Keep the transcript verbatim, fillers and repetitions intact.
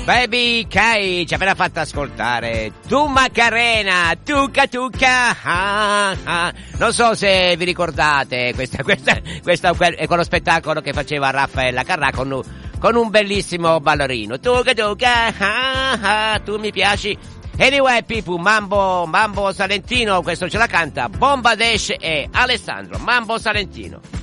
Baby Kai ci ha appena fatto ascoltare Tu Macarena, tucca tucca, ah, ah. Non so se vi ricordate questa, questa, questa è quello spettacolo che faceva Raffaella Carrà con un, con un bellissimo ballerino. Tucca tucca, ah, ah, tu mi piaci. Anyway, Pipu, Mambo, Mambo Salentino, questo ce la canta Bomba Dash e Alessandro, Mambo Salentino.